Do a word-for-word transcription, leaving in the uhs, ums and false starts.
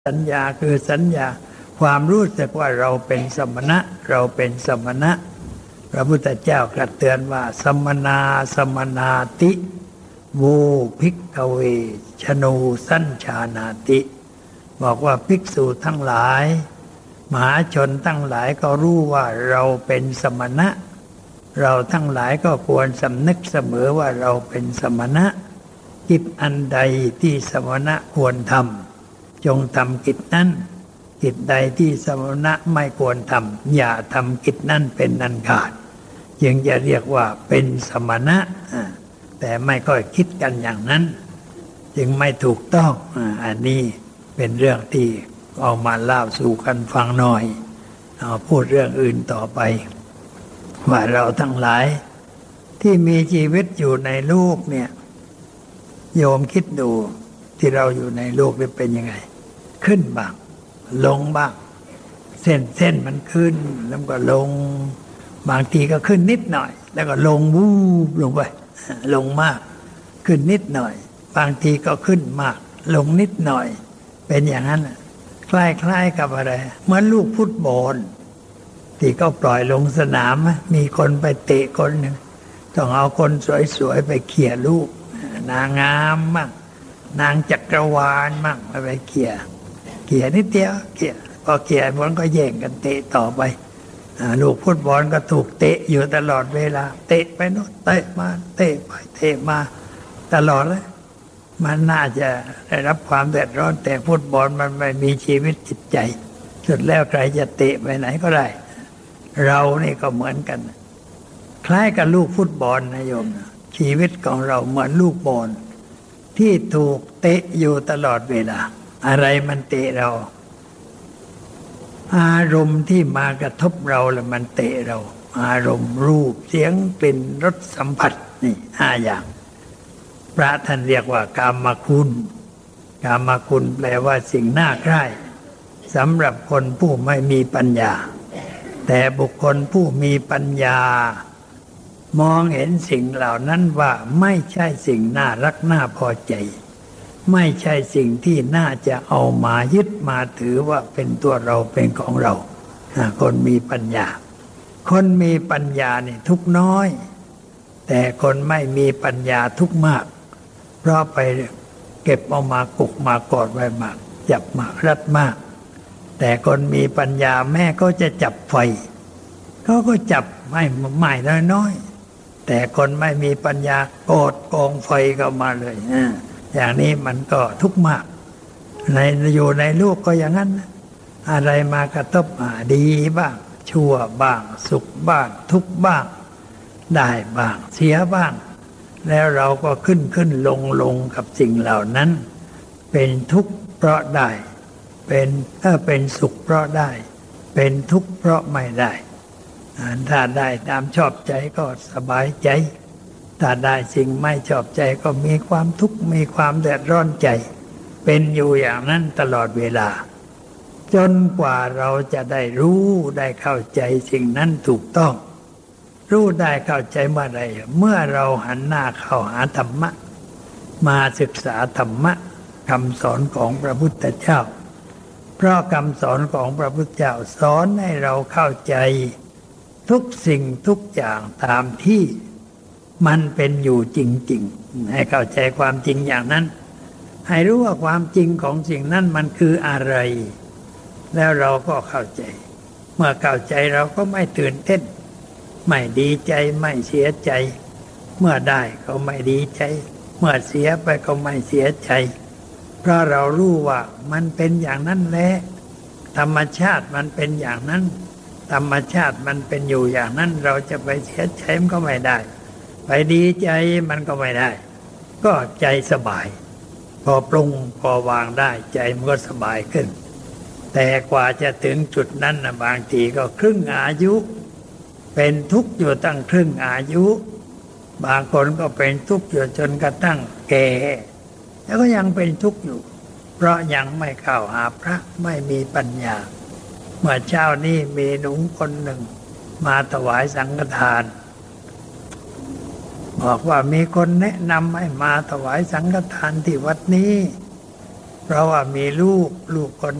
สัญญาคือสัญญาความรู้สึกว่าเราเป็นสมณะเราเป็นสมณะพระพุทธเจ้ากระเตือนว่าสมนาสมนาติโวภิกขเวชนูสัญชานาติบอกว่าภิกษุทั้งหลายมหาชนทั้งหลายก็รู้ว่าเราเป็นสมณะเราทั้งหลายก็ควรสำนึกเสมอว่าเราเป็นสมณะกิจอันใดที่สมณะควรทำจงทำกิจนั้นกิจใดที่สมณะไม่ควรทำอย่าทำกิจนั้นเป็นอันขาดจึงจะเรียกว่าเป็นสมณะแต่ไม่ค่อยคิดกันอย่างนั้นจึงไม่ถูกต้องอันนี้เป็นเรื่องที่เอามาเล่าสู่กันฟังหน่อยเอาพูดเรื่องอื่นต่อไปว่าเราทั้งหลายที่มีชีวิตอยู่ในโลกเนี่ยโยมคิดดูที่เราอยู่ในโลกนี่เป็นยังไงขึ้นบ้างลงบ้างเส้นเส้นมันขึ้นแล้วก็ลงบางทีก็ขึ้นนิดหน่อยแล้วก็ลงวูบลงไปลงมากขึ้นนิดหน่อยบางทีก็ขึ้นมากลงนิดหน่อยเป็นอย่างนั้นคล้ายๆกับอะไรเหมือนลูกฟุตบอลที่ก็ปล่อยลงสนามมีคนไปเตะคนหนึ่งต้องเอาคนสวยๆไปเขี่ยลูกนางงามมั่งนางจักรวาลมั่งไปเขี่ยเขี่ยนิดเดียวเขี่ยพอเขี่ยมันก็แย่งกันเตะต่อไปลูกฟุตบอลก็ถูกเตะอยู่ตลอดเวลาเตะไปโน่นเตะมาเตะไปเตะมาตลอดเลยมันน่าจะได้รับความเดือดร้อนแต่ฟุตบอลมันไม่มีชีวิตจิตใจสุดแล้วใครจะเตะไปไหนก็ได้เรานี่ก็เหมือนกันคล้ายกับลูกฟุตบอลนะโยมชีวิตของเราเหมือนลูกบอลที่ถูกเตะอยู่ตลอดเวลาอะไรมันเตะเราอารมณ์ที่มากระทบเราแล้วมันเตะเราอารมณ์รูปเสียงกลิ่นรสสัมผัสนี่ห้าอย่างพระท่านเรียกว่ากามคุณกามคุณแปลว่าสิ่งน่าใคร่สำหรับคนผู้ไม่มีปัญญาแต่บุคคลผู้มีปัญญามองเห็นสิ่งเหล่านั้นว่าไม่ใช่สิ่งน่ารักน่าพอใจไม่ใช่สิ่งที่น่าจะเอามายึดมาถือว่าเป็นตัวเราเป็นของเราคนมีปัญญาคนมีปัญญานี่ทุกน้อยแต่คนไม่มีปัญญาทุกมากเพราะไปเก็บเอามากกมากอดไว้มากจับมากรัดมากแต่คนมีปัญญาแม่ก็จะจับไฟเขาก็จับไม่ไม่น้อยๆแต่คนไม่มีปัญญากอดกองไฟเข้ามาเลยอย่างนี้มันก็ทุกข์มากในอยู่ในโลกก็อย่างนั้นอะไรมากระทบมาดีบ้างชั่วบ้างสุขบ้างทุกข์บ้างได้บ้างเสียบ้างแล้วเราก็ขึ้นขึ้นลงลงกับสิ่งเหล่านั้นเป็นทุกข์เพราะได้เป็นถ้าเป็นสุขเพราะได้เป็นทุกข์เพราะไม่ได้ถ้าได้ตามชอบใจก็สบายใจถ้าได้สิ่งไม่ชอบใจก็มีความทุกข์มีความเดือดร้อนใจเป็นอยู่อย่างนั้นตลอดเวลาจนกว่าเราจะได้รู้ได้เข้าใจสิ่งนั้นถูกต้องรู้ได้เข้าใจเมื่อไรเมื่อเราหันหน้าเข้าหาธรรมะมาศึกษาธรรมะคำสอนของพระพุทธเจ้าเพราะคำสอนของพระพุทธเจ้าสอนให้เราเข้าใจทุกสิ่งทุกอย่างตามที่มันเป็นอยู่จริงๆให้เข้าใจความจริงอย่างนั้นให้รู้ว่าความจริงของสิ่งนั้นมันคืออะไรแล้วเราก็เข้าใจเมื่อเข้าใจเราก็ไม่ตื่นเต้นไม่ดีใจไม่เสียใจเมื่อได้ก็ไม่ดีใจเมื่อเสียไปก็ไม่เสียใจเพราะเรารู้ว่ามันเป็นอย่างนั้นแหละธรรมชาติมันเป็นอย่างนั้นธรรมชาติมันเป็นอยู่อย่างนั้นเราจะไปเสียใจมันก็ไม่ได้ไปดีใจมันก็ไม่ได้ก็ใจสบายพอปรุงพอวางได้ใจมันก็สบายขึ้นแต่กว่าจะถึงจุดนั้นนะบางทีก็ครึ่งอายุเป็นทุกข์อยู่ตั้งครึ่งอายุบางคนก็เป็นทุกข์อยู่จนกระทั่งแก่แล้วก็ยังเป็นทุกข์อยู่เพราะยังไม่เข้าหาพระไม่มีปัญญาเมื่อเช้านี้มีหนุ่มคนหนึ่งมาถวายสังฆทานบอกว่ามีคนแนะนำให้มาถวายสังฆทานที่วัดนี้เพราะว่ามีลูกลูกคน